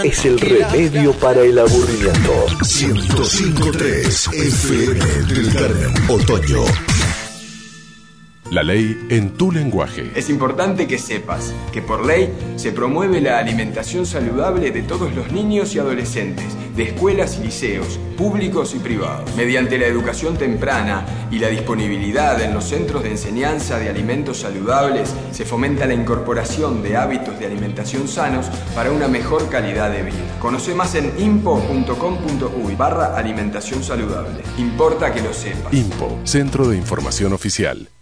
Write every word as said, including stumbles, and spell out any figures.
es el remedio para el aburrimiento. ciento cinco punto tres F M del Carmen, Otoño. La ley en tu lenguaje. Es importante que sepas que por ley se promueve la alimentación saludable de todos los niños y adolescentes, de escuelas y liceos, públicos y privados. Mediante la educación temprana y la disponibilidad en los centros de enseñanza de alimentos saludables, se fomenta la incorporación de hábitos de alimentación sanos para una mejor calidad de vida. Conoce más en impo punto com punto uy barra alimentación saludable. Importa que lo sepas. IMPO, Centro de Información Oficial.